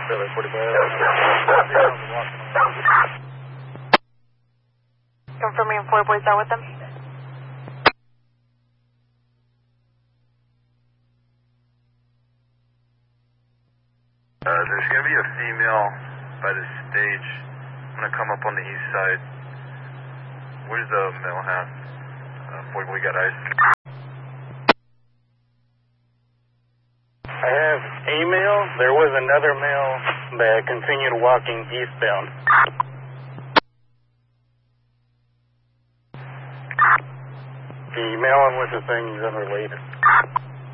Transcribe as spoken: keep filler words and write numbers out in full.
Confirming four boys out with them. Uh, there's going to be a female by the stage. I'm going to come up on the east side. Where's the male hat? Uh, boy, boy got ice. I have a male. There was another male that continued walking eastbound. The male one with the thing is unrelated.